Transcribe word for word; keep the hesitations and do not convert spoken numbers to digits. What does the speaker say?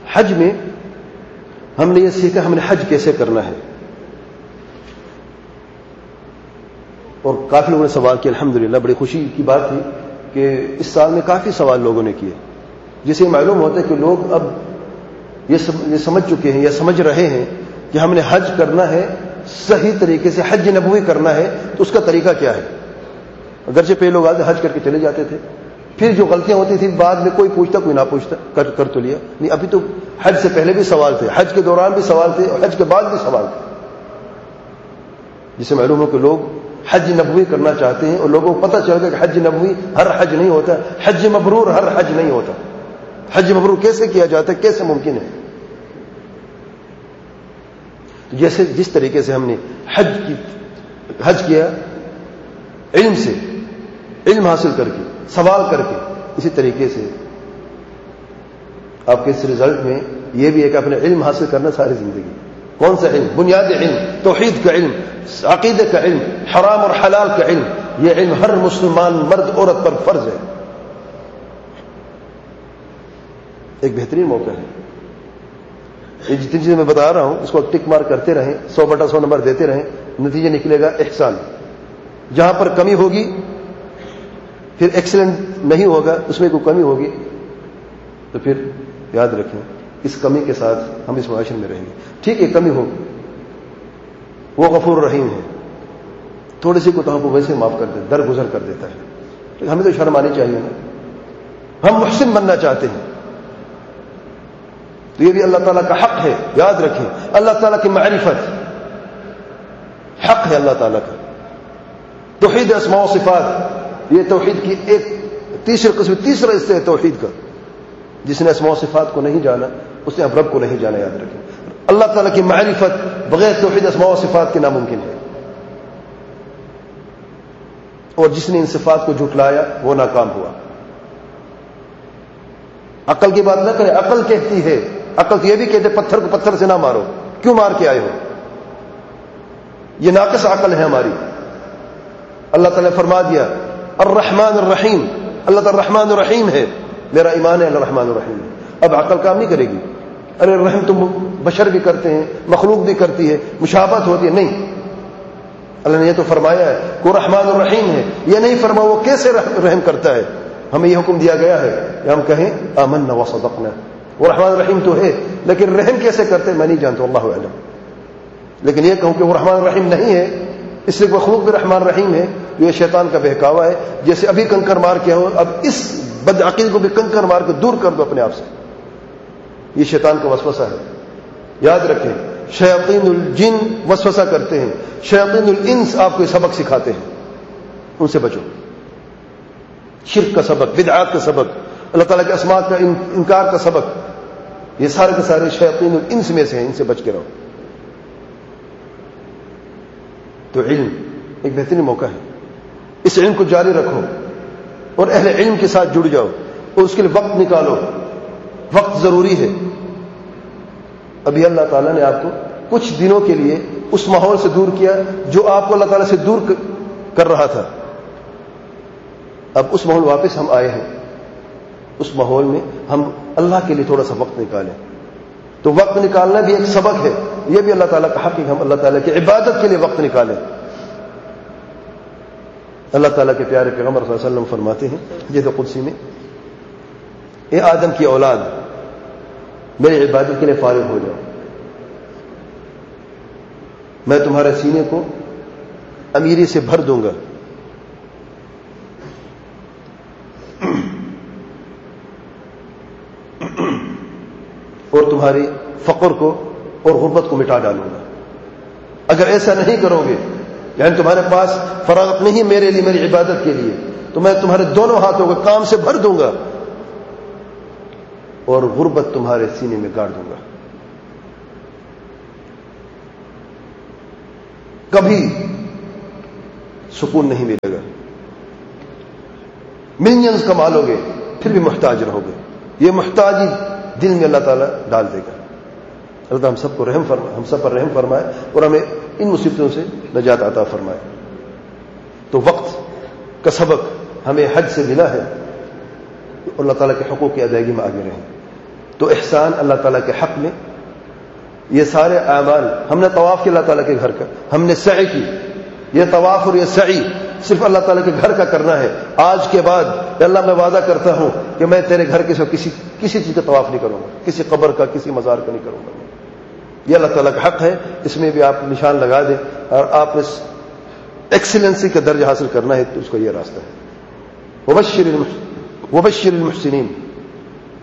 حج میں ہم نے یہ سیکھا ہم نے حج کیسے کرنا ہے، اور کافی لوگوں نے سوال کیا، الحمدللہ بڑی خوشی کی بات تھی کہ اس سال میں کافی سوال لوگوں نے کیے، جسے معلوم ہوتا ہے کہ لوگ اب یہ سمجھ چکے ہیں یا سمجھ رہے ہیں کہ ہم نے حج کرنا ہے صحیح طریقے سے، حج نبوی کرنا ہے تو اس کا طریقہ کیا ہے۔ اگرچہ پہلے لوگ آتے حج کر کے چلے جاتے تھے، پھر جو غلطیاں ہوتی تھیں بعد میں کوئی پوچھتا کوئی نہ پوچھتا، کر کر تو لیا نہیں، ابھی تو حج سے پہلے بھی سوال تھے، حج کے دوران بھی سوال تھے، اور حج کے بعد بھی سوال تھے، جسے معلوم ہو کہ لوگ حج نبوی کرنا چاہتے ہیں، اور لوگوں کو پتہ چل گیا کہ حج نبوی ہر حج نہیں ہوتا، حج مبرور ہر حج نہیں ہوتا۔ حج مبرور کیسے کیا جاتا ہے، کیسے ممکن ہے؟ جیسے جس طریقے سے ہم نے حج کی حج کیا علم سے، علم حاصل کر کے، سوال کر کے، اسی طریقے سے آپ کے اس رزلٹ میں یہ بھی ہے کہ اپنے علم حاصل کرنا ساری زندگی۔ کون سا علم؟ بنیادی علم، توحید کا علم، عقیدے کا علم، حرام اور حلال کا علم، یہ علم ہر مسلمان مرد عورت پر فرض ہے۔ ایک بہترین موقع ہے، یہ جتنی چیزیں میں بتا رہا ہوں اس کو ٹک مار کرتے رہیں، سو بٹا سو نمبر دیتے رہیں، نتیجہ نکلے گا احسان۔ جہاں پر کمی ہوگی پھر ایکسلنٹ نہیں ہوگا، اس میں کوئی کمی ہوگی تو پھر یاد رکھیں اس کمی کے ساتھ ہم اس معاشرے میں رہیں گے۔ ٹھیک ہے کمی ہوگی، وہ غفور رحیم ہے، تھوڑی سی کوتاہیوں کو ویسے معاف کر دیتا، درگزر کر دیتا ہے، لیکن ہمیں تو شرم آنی چاہیے نا، ہم محسن بننا چاہتے ہیں، تو یہ بھی اللہ تعالیٰ کا حق ہے، یاد رکھیں اللہ تعالیٰ کی معرفت حق ہے اللہ تعالیٰ کا۔ توحید اسماء و صفات، یہ توحید کی ایک تیسری قسم، تیسرا حصہ ہے توحید کا۔ جس نے اسماء و صفات کو نہیں جانا اس نے اب رب کو نہیں جانا، یاد رکھیں اللہ تعالیٰ کی معرفت بغیر توحید اسماء و صفات کے ناممکن ہے، اور جس نے ان صفات کو جھٹلایا وہ ناکام ہوا۔ عقل کی بات نہ کرے، عقل کہتی ہے، عقل تو یہ بھی کہتے پتھر کو پتھر سے نہ مارو، کیوں مار کے آئے ہو، یہ ناقص عقل ہے ہماری۔ اللہ تعالیٰ نے فرما دیا الرحمن الرحیم، اللہ تعالیٰ الرحمن الرحیم ہے، میرا ایمان ہے اللہ الرحمن الرحیم ہے۔ اب عقل کام نہیں کرے گی، ارے رحم تم بشر بھی کرتے ہیں، مخلوق بھی کرتی ہے، مشابہت ہوتی ہے، نہیں، اللہ نے یہ تو فرمایا ہے کہ وہ رحمان الرحیم ہے، یہ نہیں فرما وہ کیسے رحم کرتا ہے۔ ہمیں یہ حکم دیا گیا ہے کہ ہم کہیں آمنا وصدقنا، وہ رحمان الرحیم تو ہے، لیکن رحم کیسے کرتے میں نہیں جانتا، اللہ اعلم۔ لیکن یہ کہوں کہ وہ رحمان الرحیم نہیں ہے، اس لیے مخلوق بھی رحمان رحیم ہے، یہ شیطان کا بہکاوا ہے۔ جیسے ابھی کنکر مار کیا ہو، اب اس بدعقیدگی کو بھی کنکر مار کے دور کر دو اپنے آپ سے، یہ شیطان کا وسوسہ ہے، یاد رکھیں۔ شیاطین الجن وسوسہ کرتے ہیں، شیاطین الانس آپ کو سبق سکھاتے ہیں، ان سے بچو۔ شرک کا سبق، بدعات کا سبق، اللہ تعالیٰ کے اسماء کا انکار کا سبق، یہ سارے کے سارے شیاطین الانس میں سے ہیں، ان سے بچ کے رہو۔ تو علم ایک بہترین موقع ہے، اس علم کو جاری رکھو اور اہل علم کے ساتھ جڑ جاؤ، اور اس کے لیے وقت نکالو، وقت ضروری ہے۔ ابھی اللہ تعالیٰ نے آپ کو کچھ دنوں کے لیے اس ماحول سے دور کیا جو آپ کو اللہ تعالیٰ سے دور کر رہا تھا، اب اس ماحول واپس ہم آئے ہیں، اس ماحول میں ہم اللہ کے لیے تھوڑا سا وقت نکالیں۔ تو وقت نکالنا بھی ایک سبق ہے، یہ بھی اللہ تعالیٰ کا حق ہے کہ ہم اللہ تعالیٰ کی عبادت کے لیے وقت نکالیں۔ اللہ تعالیٰ کے پیارے پیغمبر صلی اللہ علیہ وسلم فرماتے ہیں حدیث قدسی میں، اے آدم کی اولاد میری عبادت کے لیے فارغ ہو جاؤ، میں تمہارے سینے کو امیری سے بھر دوں گا، اور تمہاری فقر کو اور غربت کو مٹا ڈالوں گا۔ اگر ایسا نہیں کرو گے، یعنی تمہارے پاس فراغت نہیں میرے لیے، میری عبادت کے لیے، تو میں تمہارے دونوں ہاتھوں کو کام سے بھر دوں گا اور غربت تمہارے سینے میں گاڑ دوں گا۔ کبھی سکون نہیں ملے گا، ملینز کما لو گے پھر بھی محتاج رہو گے، یہ محتاجی دل میں اللہ تعالیٰ ڈال دے گا۔ اللہ ہم سب کو رحم فرمائے، ہم سب پر رحم فرمائے اور ہمیں ان مصیبتوں سے نجات عطا فرمائے۔ تو وقت کا سبق ہمیں حج سے ملا ہے، اللہ تعالیٰ کے حقوق کی ادائیگی میں آگے رہیں۔ تو احسان اللہ تعالیٰ کے حق میں یہ سارے اعمال، ہم نے طواف کیا اللہ تعالیٰ کے گھر کا، ہم نے سعی کی، یہ طواف اور یہ سعی صرف اللہ تعالیٰ کے گھر کا کرنا ہے۔ آج کے بعد اللہ میں وعدہ کرتا ہوں کہ میں تیرے گھر کے ساتھ کسی کسی چیز کا طواف نہیں کروں گا، کسی قبر کا، کسی مزار کا نہیں کروں گا۔ یہ اللہ تعالیٰ کا حق ہے، اس میں بھی آپ نشان لگا دیں، اور آپ نے ایکسیلنسی کا درجہ حاصل کرنا ہے تو اس کا یہ راستہ ہے۔ وبشر المحسنین